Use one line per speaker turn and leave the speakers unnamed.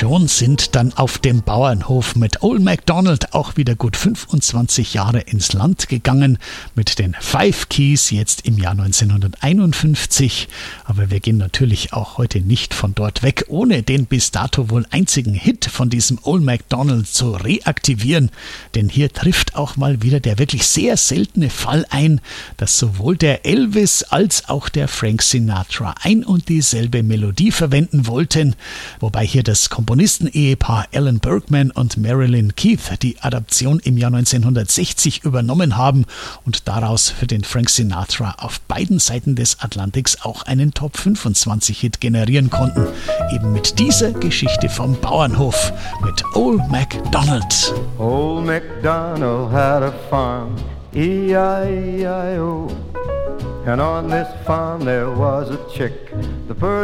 schon sind dann auf dem Bauernhof mit Old MacDonald auch wieder gut 25 Jahre ins Land gegangen, mit den Five Keys jetzt im Jahr 1951. Aber wir gehen natürlich auch heute nicht von dort weg, ohne den bis dato wohl einzigen Hit von diesem Old MacDonald zu reaktivieren. Denn hier trifft auch mal wieder der wirklich sehr seltene Fall ein, dass sowohl der Elvis als auch der Frank Sinatra ein und dieselbe Melodie verwenden wollten, wobei hier das Komponistenehepaar Alan Bergman und Marilyn Keith die Adaption im Jahr 1960 übernommen haben und daraus für den Frank Sinatra auf beiden Seiten des Atlantiks auch einen Top-25-Hit generieren konnten. Eben mit dieser Geschichte vom Bauernhof mit Old MacDonald.
Old MacDonald had a farm, E-I-E-I-O. And on this farm there was a chick. The